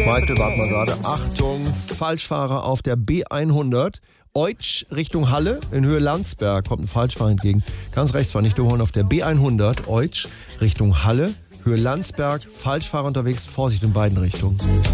Michael, warte mal gerade. Achtung, Falschfahrer auf der B100. Eutsch Richtung Halle in Höhe Landsberg. Kommt ein Falschfahrer entgegen. Ganz rechts war nicht überholen auf der B100. Eutsch Richtung Halle, Höhe Landsberg. Falschfahrer unterwegs. Vorsicht in beiden Richtungen.